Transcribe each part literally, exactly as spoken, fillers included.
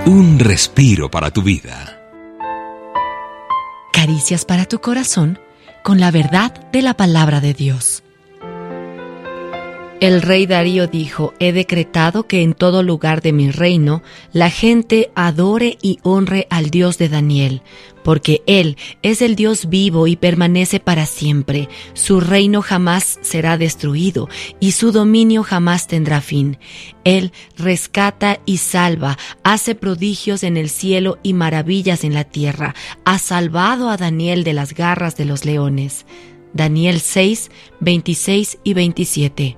Un respiro para tu vida. Caricias para tu corazón con la verdad de la palabra de Dios. El rey Darío dijo: he decretado que en todo lugar de mi reino la gente adore y honre al Dios de Daniel, porque Él es el Dios vivo y permanece para siempre. Su reino jamás será destruido y su dominio jamás tendrá fin. Él rescata y salva, hace prodigios en el cielo y maravillas en la tierra. Ha salvado a Daniel de las garras de los leones. Daniel seis, veintiséis y veintisiete.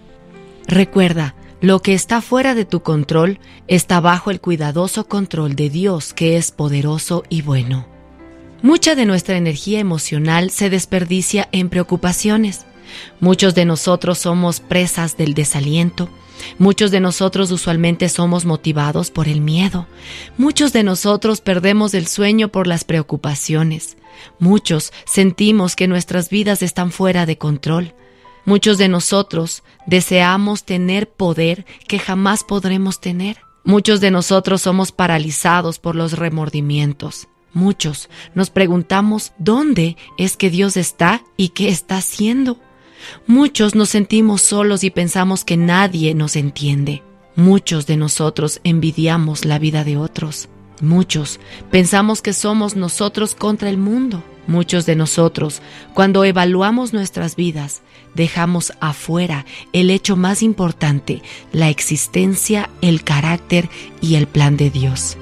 Recuerda, lo que está fuera de tu control está bajo el cuidadoso control de Dios, que es poderoso y bueno. Mucha de nuestra energía emocional se desperdicia en preocupaciones. Muchos de nosotros somos presas del desaliento. Muchos de nosotros usualmente somos motivados por el miedo. Muchos de nosotros perdemos el sueño por las preocupaciones. Muchos sentimos que nuestras vidas están fuera de control. Muchos de nosotros deseamos tener poder que jamás podremos tener. Muchos de nosotros somos paralizados por los remordimientos. Muchos nos preguntamos dónde es que Dios está y qué está haciendo. Muchos nos sentimos solos y pensamos que nadie nos entiende. Muchos de nosotros envidiamos la vida de otros. Muchos pensamos que somos nosotros contra el mundo. Muchos de nosotros, cuando evaluamos nuestras vidas, dejamos afuera el hecho más importante, la existencia, el carácter y el plan de Dios.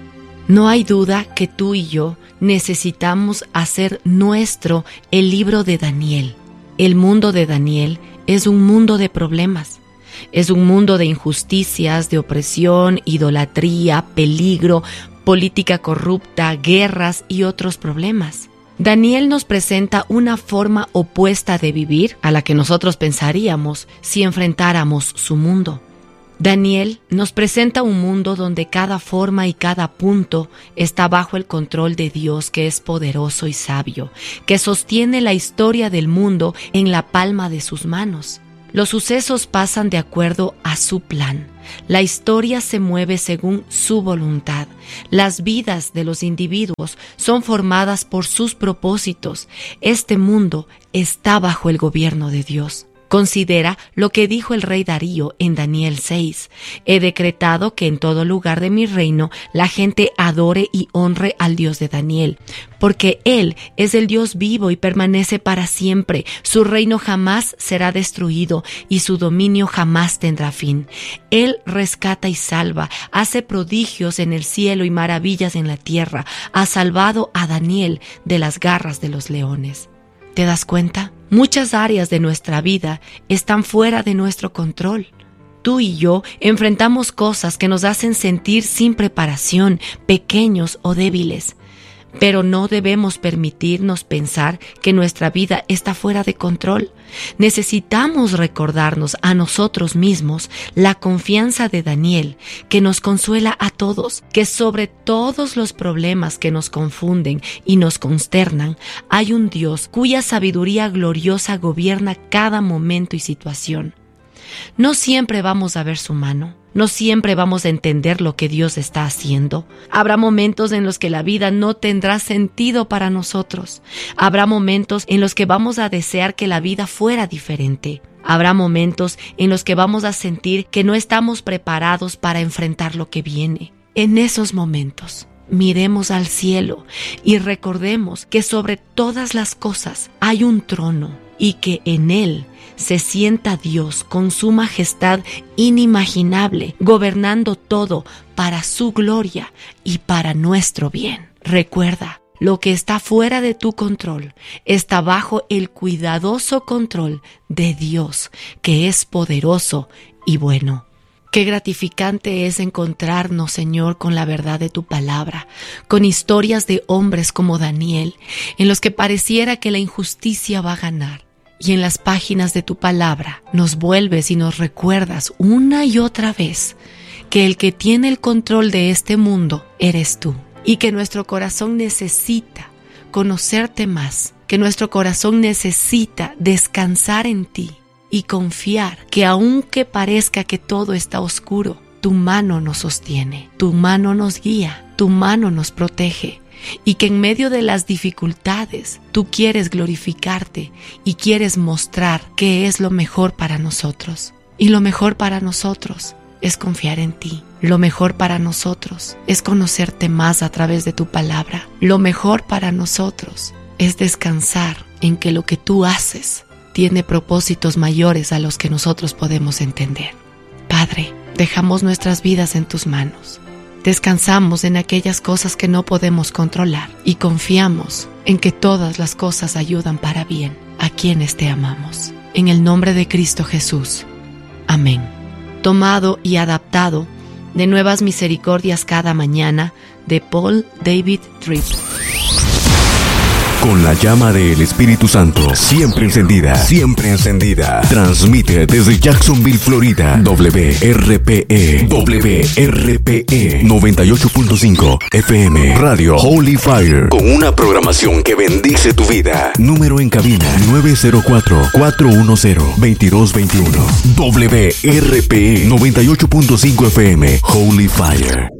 No hay duda que tú y yo necesitamos hacer nuestro el libro de Daniel. El mundo de Daniel es un mundo de problemas. Es un mundo de injusticias, de opresión, idolatría, peligro, política corrupta, guerras y otros problemas. Daniel nos presenta una forma opuesta de vivir a la que nosotros pensaríamos si enfrentáramos su mundo. Daniel nos presenta un mundo donde cada forma y cada punto está bajo el control de Dios, que es poderoso y sabio, que sostiene la historia del mundo en la palma de sus manos. Los sucesos pasan de acuerdo a su plan. La historia se mueve según su voluntad. Las vidas de los individuos son formadas por sus propósitos. Este mundo está bajo el gobierno de Dios. Considera lo que dijo el rey Darío en Daniel seis. He decretado que en todo lugar de mi reino la gente adore y honre al Dios de Daniel, porque Él es el Dios vivo y permanece para siempre. Su reino jamás será destruido y su dominio jamás tendrá fin. Él rescata y salva, hace prodigios en el cielo y maravillas en la tierra. Ha salvado a Daniel de las garras de los leones. ¿Te das cuenta? Muchas áreas de nuestra vida están fuera de nuestro control. Tú y yo enfrentamos cosas que nos hacen sentir sin preparación, pequeños o débiles. Pero no debemos permitirnos pensar que nuestra vida está fuera de control. Necesitamos recordarnos a nosotros mismos la confianza de Daniel, que nos consuela a todos, que sobre todos los problemas que nos confunden y nos consternan, hay un Dios cuya sabiduría gloriosa gobierna cada momento y situación. No siempre vamos a ver su mano. No siempre vamos a entender lo que Dios está haciendo. Habrá momentos en los que la vida no tendrá sentido para nosotros. Habrá momentos en los que vamos a desear que la vida fuera diferente. Habrá momentos en los que vamos a sentir que no estamos preparados para enfrentar lo que viene. En esos momentos, miremos al cielo y recordemos que sobre todas las cosas hay un trono y que en él se sienta Dios con su majestad inimaginable, gobernando todo para su gloria y para nuestro bien. Recuerda, lo que está fuera de tu control está bajo el cuidadoso control de Dios, que es poderoso y bueno. Qué gratificante es encontrarnos, Señor, con la verdad de tu palabra, con historias de hombres como Daniel, en los que pareciera que la injusticia va a ganar. Y en las páginas de tu palabra nos vuelves y nos recuerdas una y otra vez que el que tiene el control de este mundo eres tú, y que nuestro corazón necesita conocerte más, que nuestro corazón necesita descansar en ti y confiar que aunque parezca que todo está oscuro, tu mano nos sostiene, tu mano nos guía, tu mano nos protege, y que en medio de las dificultades tú quieres glorificarte y quieres mostrar qué es lo mejor para nosotros. Y lo mejor para nosotros es confiar en ti. Lo mejor para nosotros es conocerte más a través de tu palabra. Lo mejor para nosotros es descansar en que lo que tú haces tiene propósitos mayores a los que nosotros podemos entender. Padre, dejamos nuestras vidas en tus manos. Descansamos en aquellas cosas que no podemos controlar y confiamos en que todas las cosas ayudan para bien a quienes te amamos. En el nombre de Cristo Jesús. Amén. Tomado y adaptado de Nuevas Misericordias cada mañana, de Paul David Tripp. Con la llama del Espíritu Santo siempre encendida, siempre encendida. Transmite desde Jacksonville, Florida, W R P E, W R P E noventa y ocho punto cinco F M, Radio Holy Fire, con una programación que bendice tu vida. Número en cabina nueve cero cuatro, cuatro uno cero, dos dos dos uno. W R P E noventa y ocho punto cinco F M, Holy Fire.